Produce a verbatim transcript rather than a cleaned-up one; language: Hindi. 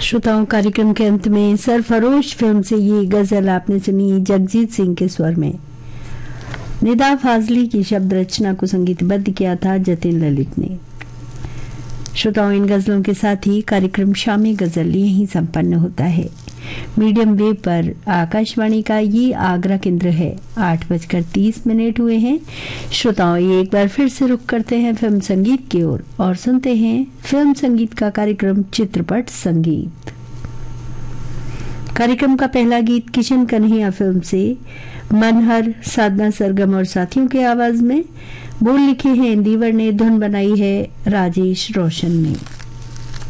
श्रोताओं, कार्यक्रम के अंत में सरफरोश फिल्म से ये गजल आपने सुनी जगजीत सिंह के स्वर में। निदा फाजली की शब्द रचना को संगीतबद्ध किया था जतिन ललित ने। श्रोताओं, इन गजलों के साथ ही कार्यक्रम शामी गजल यहीं संपन्न होता है। मीडियम वेव पर आकाशवाणी का ये आगरा केंद्र है। आठ बजकर तीस मिनट हुए हैं। श्रोताओं, ये एक बार फिर से रुख करते हैं फिल्म संगीत की ओर और, और सुनते हैं फिल्म संगीत का कार्यक्रम चित्रपट संगीत। कार्यक्रम का पहला गीत किशन कन्हैया फिल्म से मनहर, साधना सरगम और साथियों के आवाज में। बोल लिखे हैं इंदिवर ने, धुन बनाई है राजेश रोशन ने।